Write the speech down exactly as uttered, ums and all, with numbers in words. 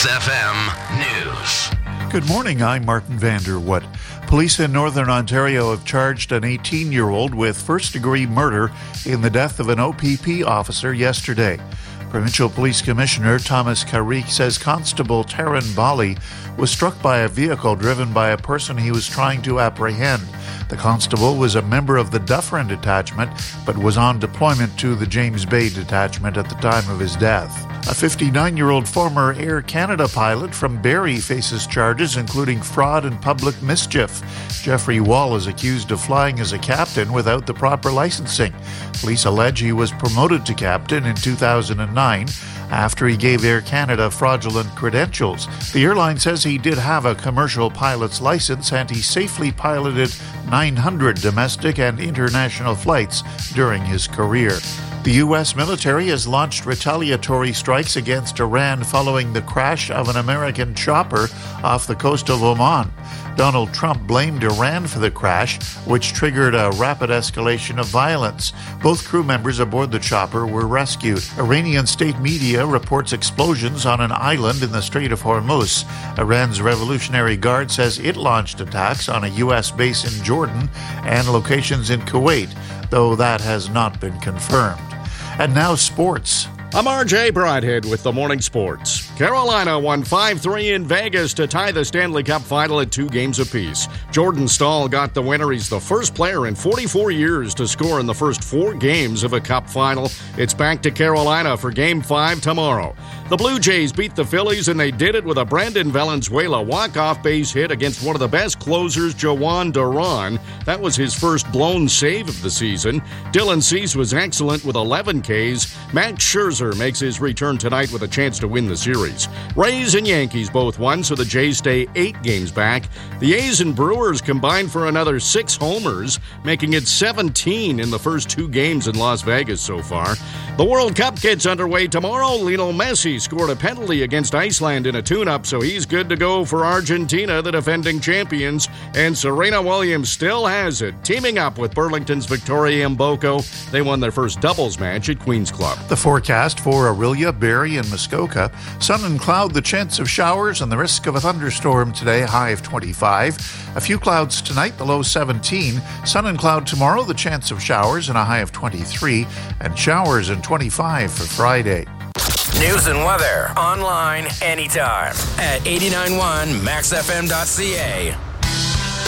Max F M News. Good morning, I'm Martin Vanderwood. Police in Northern Ontario have charged an eighteen-year-old with first-degree murder in the death of an O P P officer yesterday. Provincial Police Commissioner Thomas Carrique says Constable Taryn Bali was struck by a vehicle driven by a person he was trying to apprehend. The constable was a member of the Dufferin Detachment, but was on deployment to the James Bay Detachment at the time of his death. A fifty-nine-year-old former Air Canada pilot from Barrie faces charges including fraud and public mischief. Jeffrey Wall is accused of flying as a captain without the proper licensing. Police allege he was promoted to captain in two thousand nine after he gave Air Canada fraudulent credentials. The airline says he did have a commercial pilot's license and he safely piloted nine hundred domestic and international flights during his career. The U S military has launched retaliatory strikes against Iran following the crash of an American chopper off the coast of Oman. Donald Trump blamed Iran for the crash, which triggered a rapid escalation of violence. Both crew members aboard the chopper were rescued. Iranian state media reports explosions on an island in the Strait of Hormuz. Iran's Revolutionary Guard says it launched attacks on a U S base in Jordan and locations in Kuwait, though that has not been confirmed. And now sports. I'm R J Broadhead with the Morning Sports. Carolina won five three in Vegas to tie the Stanley Cup final at two games apiece. Jordan Staal got the winner. He's the first player in forty-four years to score in the first four games of a Cup final. It's back to Carolina for Game five tomorrow. The Blue Jays beat the Phillies, and they did it with a Brandon Valenzuela walk-off base hit against one of the best closers, Jhoan Duran. That was his first blown save of the season. Dylan Cease was excellent with eleven Ks. Max Scherzer makes his return tonight with a chance to win the series. Rays and Yankees both won, so the Jays stay eight games back. The A's and Brewers combined for another six homers, making it seventeen in the first two games in Las Vegas so far. The World Cup gets underway tomorrow. Lionel Messi scored a penalty against Iceland in a tune-up, so he's good to go for Argentina, the defending champions. And Serena Williams still has it, teaming up with Burlington's Victoria Mboko. They won their first doubles match at Queen's Club. The forecast for Orillia, Barrie, and Muskoka. Sun and cloud, the chance of showers, and the risk of a thunderstorm today, high of twenty-five. A few clouds tonight, the low seventeen. Sun and cloud tomorrow, the chance of showers, and a high of twenty-three. And showers and twenty-five for Friday. News and weather online anytime at eight nine one max f m dot c a.